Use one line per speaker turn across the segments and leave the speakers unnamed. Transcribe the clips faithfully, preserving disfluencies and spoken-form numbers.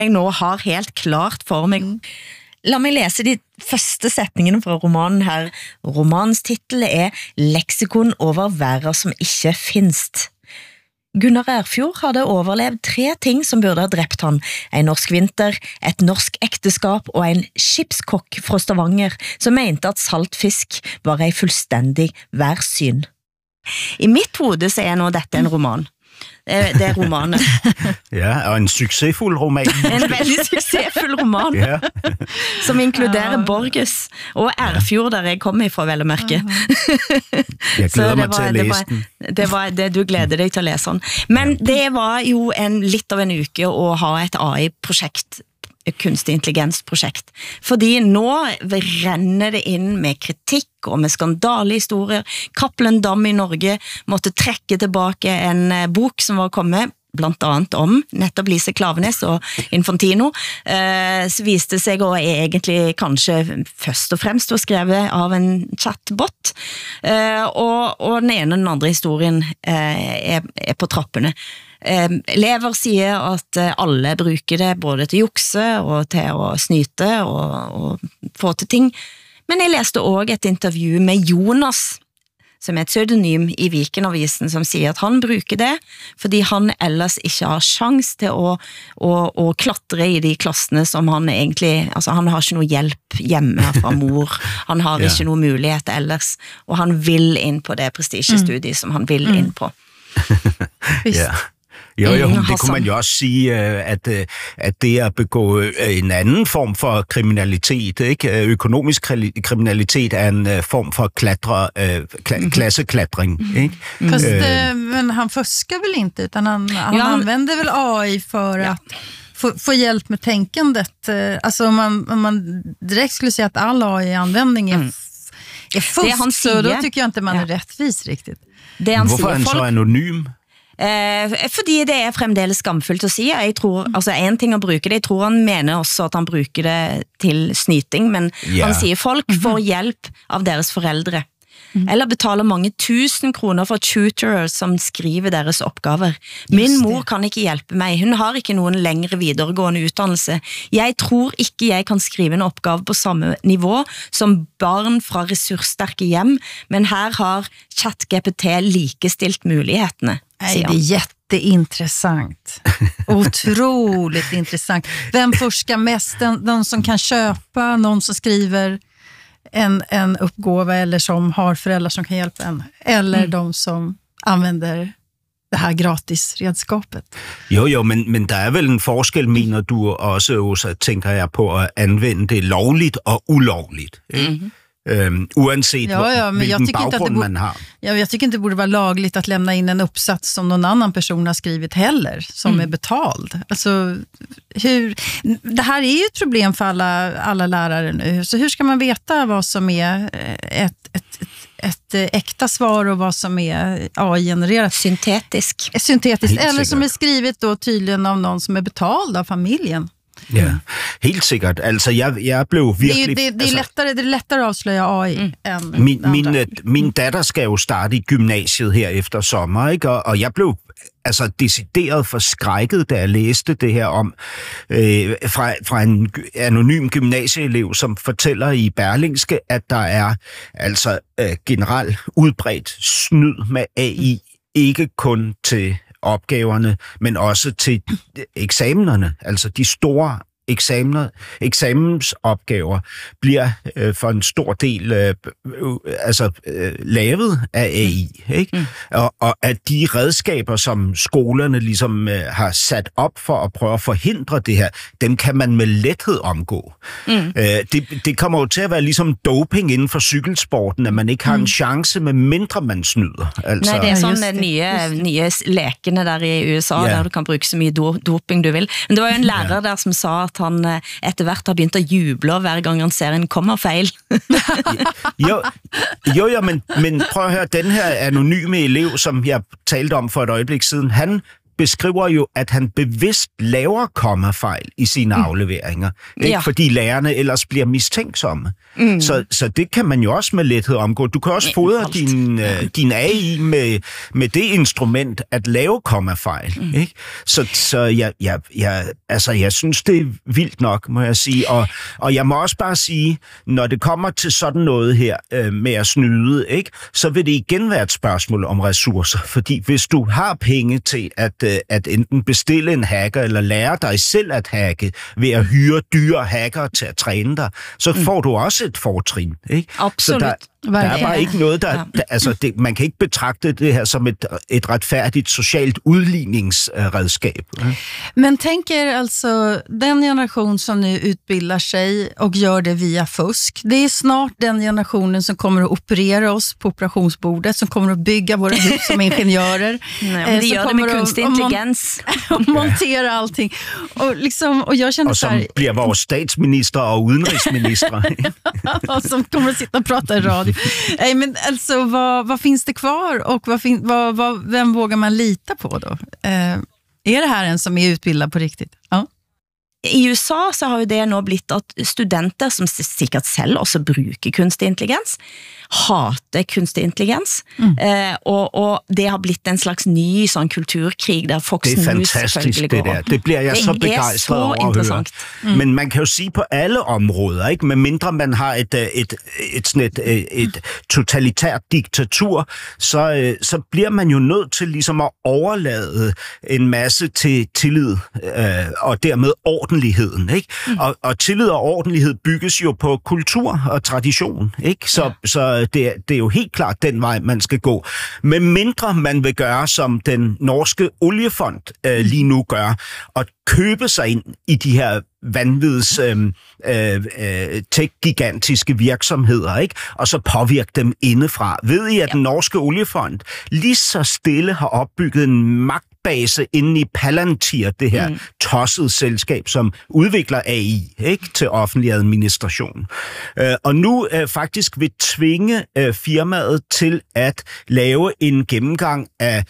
jeg nå har helt klart for meg. La meg lese de første setningene fra romanen her. Romanens titel er Leksikon over verden som ikke finst. Gunnar Erfjord hadde overlevd tre ting som burde ha drept han. En norsk vinter, et norsk ekteskap og en skipskokk fra Stavanger som mente at saltfisk var en fullstendig værsyn. I mitt hode så er nå dette en roman. Det er romanen.
Ja, og en suksessfull roman.
En veldig suksessfull roman.
Ja.
Som inkluderer ja. Borges og Erfjord, der jeg kommer ifra, vel å merke.
Jeg gleder meg til å lese den.
Det var det du gleder deg til å lese den. Men ja. Det var jo en, litt av en uke å ha et A I-prosjekt, kunstig intelligensprojekt. Fordi nå renner det inn med kritikk og med skandalehistorier. Cappelen Damm i Norge måtte trekke tilbake en bok som var kommet, blant annet om nettopp Lise Klaveness og Infantino, eh, så viste det seg å egentlig kanskje først og fremst var skrevet av en chatbot, eh, og, og den ene og den andre historien eh, er, er på trappene. Eh, elever sier at alle bruker det både til jukse og til å snyte og, og få til ting, men jeg leste også et intervju med Jonas, som er et pseudonym i Vikenavisen, som sier at han bruker det, fordi han ellers ikke har sjans til å, å, å klatre i de klassene som han egentlig, altså han har ikke noe hjelp hjemme fra mor, han har ikke noe mulighet ellers, og han vil inn på det prestisjestudiet som han vil inn på.
Ja. Jo, jo, det kunne man jo også sige, at, at det at begå en anden form for kriminalitet, ikke? Økonomisk kriminalitet er en form for klatre, kla- klasseklatring. Ikke?
Fast, uh, men han fuskar väl inte, utan han, han ja, använder väl A I för ja. att få, få hjälp med tänkandet. Alltså om man, om man direkt skulle säga att all A I-användning är, mm. är fusk, så då tycker jag inte man ja. är rättvis riktigt.
Det han Hvorfor er han folk... så anonym?
Eh, fordi det er fremdeles skamfullt å si. Jeg tror, altså en ting å bruke det, jeg tror han mener også at han bruker det til snyting, men yeah. han sier folk får hjelp av deres foreldre. Mm. Eller betaler mange tusen kroner for tutorers som skriver deres oppgaver. Min mor kan ikke hjelpe meg. Hun har ikke noen lengre videregående utdannelse. Jeg tror ikke jeg kan skrive en oppgave på samme nivå som barn fra ressurssterke hjem, men her har ChatGPT likestilt mulighetene.
Nej, det är jätteintressant. Otroligt intressant. Vem forskar mest? Den, de som kan köpa, någon som skriver en, en uppgåva eller som har föräldrar som kan hjälpa en. Eller mm. de som använder det här gratisredskapet.
Jo, jo, men, men der er vel en forskel, mener du også, Åsa, tænker jeg på at anvende det lovligt og ulovligt. Mm-hmm. Um, uansett
ja, ja,
vilken bakgrund man har.
Ja, jag tycker inte det borde vara lagligt att lämna in en uppsats som någon annan person har skrivit heller, som mm. är betald. Alltså, hur, det här är ju ett problem för alla, alla lärare nu. Så hur ska man veta vad som är ett, ett, ett, ett äkta svar och vad som är A I-genererat?
Syntetisk.
Syntetiskt, helt eller som är skrivet då tydligen av någon som är betald av familjen.
Ja, helt sikkert. Altså, jeg, jeg blev virkelig...
Det, det, det, er,
altså,
lettere, det er lettere at afsløre A I mm. end
min, min, min datter skal jo starte i gymnasiet her efter sommer, ikke? Og, og jeg blev altså decideret forskrækket, da jeg læste det her om øh, fra, fra en anonym gymnasieelev, som fortæller i Berlingske, at der er altså øh, generelt udbredt snyd med A I, ikke kun til opgaverne, men også til eksamenerne, altså de store eksamener, eksamensopgaver bliver øh, for en stor del øh, øh, altså øh, lavet af A I, ikke? Mm. Og, og at de redskaber, som skolerne ligesom øh, har sat op for at prøve at forhindre det her, dem kan man med lethed omgå. Mm. Øh, det, det kommer jo til at være ligesom doping inden for cykelsporten, at man ikke har en chance, med mindre man snyder. Altså.
Nej, det er sådan nye, nye lekene der i U S A, yeah. der du kan bruke så mye do, doping du vil. Men det var jo en lærer yeah. der som sa at han etter hvert har begynt å juble hver gang han ser en kommerfeil.
jo, jo, jo, men, men prøv at høre, den her anonyme elev, som jeg talte om for et øjeblik siden, han beskriver jo, at han bevidst laver kommafejl i sine mm. afleveringer, ikke?
Ja.
Fordi lærerne ellers bliver mistænksomme. Mm. Så, så det kan man jo også med lethed omgå. Du kan også fodre din, uh, din A I med, med det instrument at lave kommafejl. Mm. Ikke? Så, så jeg, jeg, jeg, altså, jeg synes, det er vildt nok, må jeg sige. Og, og jeg må også bare sige, når det kommer til sådan noget her øh, med at snyde, ikke, så vil det igen være et spørgsmål om ressourcer. Fordi hvis du har penge til at, øh, at enten bestille en hacker eller lære dig selv at hacke ved at hyre dyre hacker til at træne dig, så mm. får du også et fortrin. Ikke?
Absolut.
Så der, der er bare ikke noget, der... der altså det, man kan ikke betragte det her som et, et retfærdigt socialt udligningsredskab.
Men tänker alltså, den generation som nu utbildar sig och gör det via fusk, det är snart den generationen som kommer att operera oss på operationsbordet, som kommer att bygga våra hus som ingenjörer.
Nej, men det gör det med kunstig intelligens.
Och montera allting. Och, liksom, och jag känner
och som
så här,
blir vores statsminister och udenrigsminister.
som kommer att sitta och prata i radio. Nej, men alltså, vad, vad finns det kvar och vad fin, vad, vad, vem vågar man lita på då? Eh, är det här en som är utbildad på riktigt? Ja.
I U S A så har jo det nå blitt at studenter som sikkert selv også bruker kunstig intelligens, hater kunstig intelligens, mm. eh, og, og det har blitt en slags ny sånn kulturkrig der Fox News
selvfølgelig går. Det er fantastisk det der. Det bliver jeg det så begejstret over at høre. Mm. Men man kan jo sige på alle områder, ikke? Med mindre man har et, et, et, et, sådan et, et totalitært diktatur, så, så bliver man jo nødt til ligesom at overlade en masse til tillid øh, og dermed ordentligheden, ikke? Mm. Og, og tillid og ordentlighed bygges jo på kultur og tradition, ikke? Så, ja. så det, er, det er jo helt klart den vej, man skal gå. Med mindre man vil gøre, som den norske oliefond øh, lige nu gør, og købe sig ind i de her vanvids øh, øh, tech-gigantiske virksomheder, ikke? Og så påvirke dem indefra. Ved I, at ja. den norske oliefond lige så stille har opbygget en magt base inde i Palantir, det her mm. tossede selskab, som udvikler A I, ikke, til offentlig administration. Uh, og nu uh, faktisk vil tvinge uh, firmaet til at lave en gennemgang af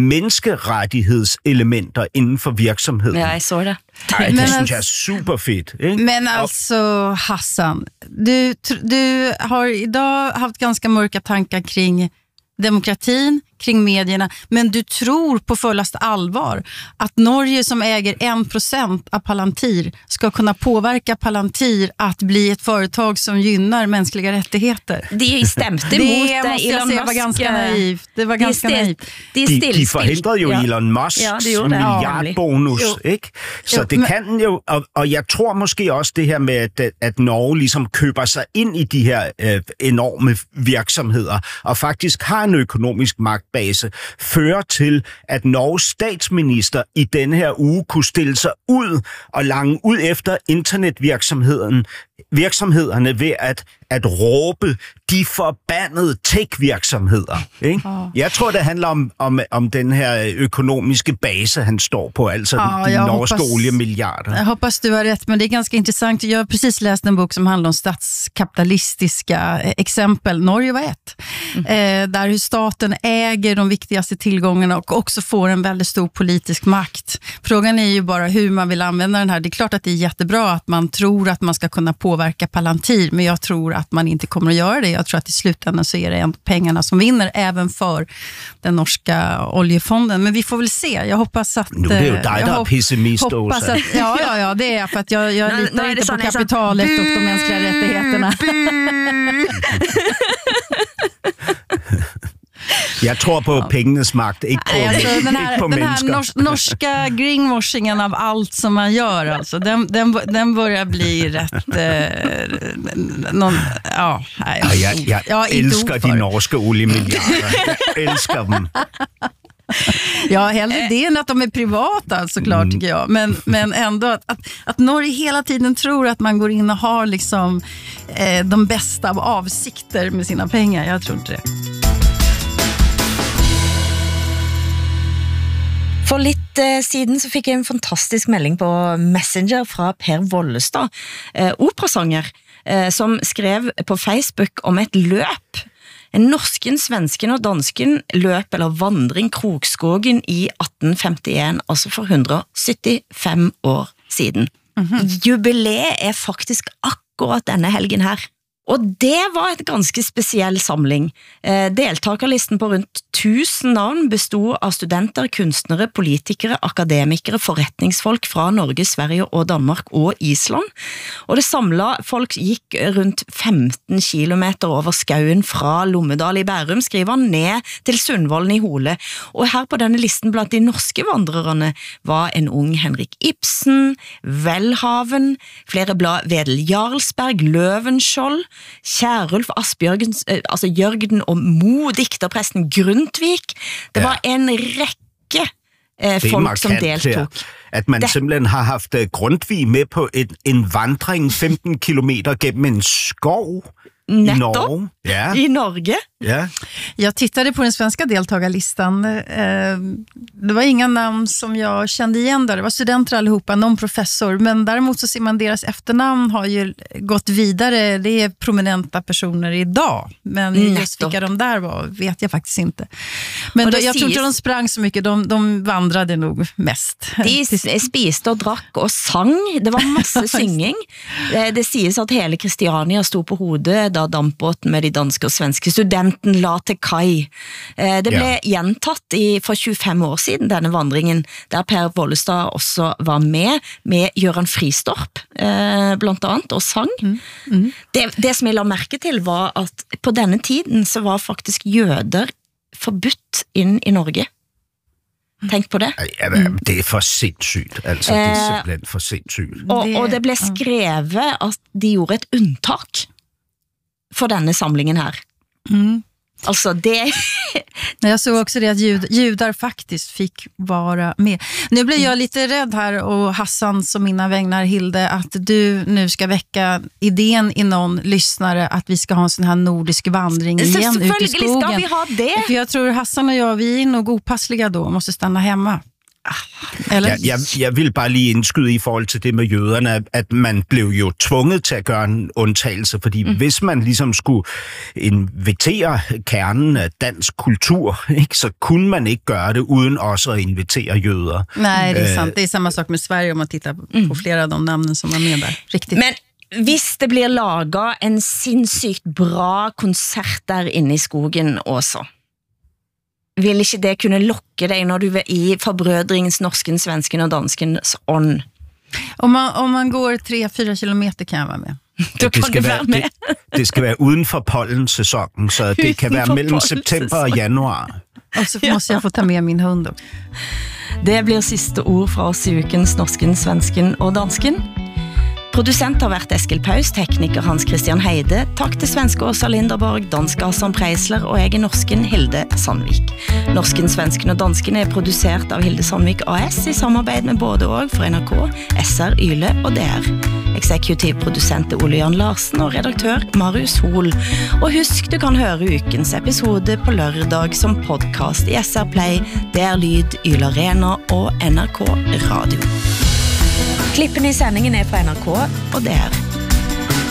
menneskerettighedselementer inden for virksomheden.
Ja, jeg så det.
Ej, det synes jeg er super fedt. Ikke?
Men alltså, Hassan, du, du har idag haft ganska mörka tankar kring demokratin, kring medierna, men du tror på fullast allvar att Norge som äger en procent av Palantir ska kunna påverka Palantir att bli ett företag som gynnar mänskliga rättigheter.
De stämde
det
mot
måste jag
Elon
säga
Musk.
var ganska naivt. Det var ganska
de
naivt.
De,
de, de forhindrede jo
ja.
Elon Musks
ja,
milliardbonus,
jo.
ikke? Så
jo,
det
men...
kan jo, og, og jeg tror måske også det her med, at, at Norge ligesom køber sig ind i de her øh, enorme virksomheder, og faktisk har en økonomisk magtbase, fører til, at Norges statsminister i denne her uge kunne stille sig ud og lange ud efter internetvirksomheden, virksomhederne ved at, at råbe de forbandede tech-virksomheder. Ikke? Oh. Jeg tror, det handler om, om, om den her økonomiske base, han står på, altså oh, de norske hoppas, oliemiljarder.
Jag hoppas du har rätt, men det är ganska intressant. Jag har precis läst en bok som handlar om statskapitalistiska exempel. Norge var ett. Mm. Eh, där hur staten äger de viktigaste tillgångarna och också får en väldigt stor politisk makt. Frågan är ju bara hur man vill använda den här. Det är klart att det är jättebra att man tror att man ska kunna påverka Palantir, men jag tror att man inte kommer att göra det. Jag tror att i slutändan så är det pengarna som vinner även för den norska oljefonden. Men vi får väl se. Jag hoppas att...
Nu är det ju dig, där är pessimist.
Hoppas att, ja, ja, ja, det är för att jag, jag litar no, no, inte på kapitalet och de mänskliga rättigheterna.
Jeg tror på ja. pengenes magt, ikke på,
alltså, den här,
ikke på
den
mennesker.
Den här nors- norska greenwashingen av allt som man gör, alltså, den, den, den börjar bli rätt... Eh, någon, ja, nej,
ja, jeg jeg, jeg elsker de norske oliemiljarder. Jeg elsker dem.
Ja, hellre det än att de är privata såklart, tycker jag. Men, men ändå att, att, att Norge hela tiden tror att man går in och har liksom, eh, de bästa av avsikter med sina pengar. Jag tror inte det.
For litt eh, siden så fikk jeg en fantastisk melding på Messenger fra Per Vollestad, eh, operasanger, eh, som skrev på Facebook om et løp En norsken, svensken og dansken løp eller vandring Krokskogen i atten femtien, altså for hundre syttifem år siden. Mm-hmm. Jubileet er faktisk akkurat denne helgen her. Og det var et ganske spesiell samling. Eh, deltakerlisten på rundt tusen navn bestod av studenter, kunstnere, politikere, akademikere, forretningsfolk fra Norge, Sverige og Danmark og Island. Og det samlet folk gikk rundt femten kilometer over skauen fra Lommedal i Bærum, skriver han, ned til Sundvolden i Hole. Og her på denne listen blant de norske vandrerne var en ung Henrik Ibsen, Welhaven, flere blad Vedel Jarlsberg, Løvenskiold, Kjærulf, Asbjørgen, altså Jørgen og Mo, dikterpresten Grundtvig. Det var en rekke eh, folk som deltog.
Her, at man det... simpelthen har haft Grundtvig med på en, en vandring femten kilometer gennem en skov
Netto,
i Norge. Ja.
I Norge.
Ja.
Jag tittade på den svenska deltagarlistan. Det var inga namn som jag kände igen där. Det var studenter allihopa, någon professor. Men däremot så ser man deras efternamn har ju gått vidare. Det är prominenta personer idag. Men Netto. Just vilka de där var vet jag faktiskt inte. Men då, jag tror inte de sprang så mycket. De, de vandrade nog mest.
De spiste og drakk og sang. Det var masse synging. Det, det sies at hele Kristiania stod på hodet da dampbåten med de danske og svenske studenten la til kai. Det ble ja. gjentatt i, for tjuefem år siden, denne vandringen, der Per Wollestad også var med, med Jørgen Fristorp, blant annet, og sang. Mm. Mm. Det, det som jeg la merke til var at på denne tiden så var faktisk jøder forbudt inn i Norge. Tenk på det.
Ja, det er for sindssygt. Altså, det er simpelthen for sindssygt.
Og, og det ble skrevet at de gjorde et unntak for denne samlingen här. Mm. Alltså det...
Jag såg också det att jud, judar faktiskt fick vara med. Nu blir jag lite rädd här och Hassan som mina vägnar Hilde att du nu ska väcka idén i någon lyssnare att vi ska ha en sån här nordisk vandring igen ut i skogen.
Ska vi ha det?
För jag tror Hassan och jag, vi är nog opassliga då och måste stanna hemma.
Eller? Jeg, jeg, jeg vil bare lige indskyde i forhold til det med jøderne, at man blev jo tvunget til at gøre en undtagelse, fordi mm. hvis man ligesom skulle invitere kernen af dansk kultur, ikke, så kunne man ikke gøre det uden også at invitere jøder.
Nej, det är sant. Det är samma sak med Sverige om man tittar på mm. flera av de namnen som var med där. Riktigt.
Men hvis det blir laget en sinnssykt bra konsert der inne i skogen også, vil ikke det kunne lokke deg når du er i forbrødringens norsken, svensken og danskens ånd?
Om man, om man går tre fyra kilometer kan jeg være med.
Du
det,
skal være med.
Det, det skal være uden for pollensæsonen, så det kan være mellem september og januar.
Og så måste jeg få ta med min hund.
Det blir siste ord fra oss i ukens norsken, svensken og dansken. Produsent har vært Eskil Paus, tekniker Hans Christian Heide, takk til svenske Åsa Linderborg, danske Hassan Preisler og jeg er norsken Hilde Sandvik. Norsken, svensken og dansken er produsert av Hilde Sandvik A S i samarbeid med både og for N R K, S R, Yle og D R. Eksekutiv produsent er Ole Jan Larsen og redaktør Marius Hol. Og husk, du kan høre ukens episode på lørdag som podcast i S R Play, D R Lyd, Yle Arena og N R K Radio. Klippen i sendingen er fra N R K og D R.